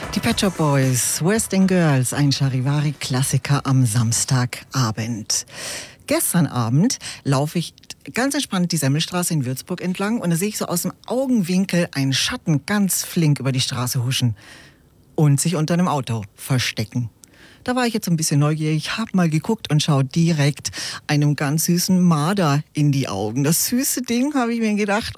Die Pet Shop Boys, West End Girls, ein Charivari-Klassiker am Samstagabend. Gestern Abend laufe ich ganz entspannt die Semmelstraße in Würzburg entlang und da sehe ich so aus dem Augenwinkel einen Schatten ganz flink über die Straße huschen und sich unter einem Auto verstecken. Da war ich jetzt ein bisschen neugierig, habe mal geguckt und schaue direkt einem ganz süßen Marder in die Augen. Das süße Ding, habe ich mir gedacht.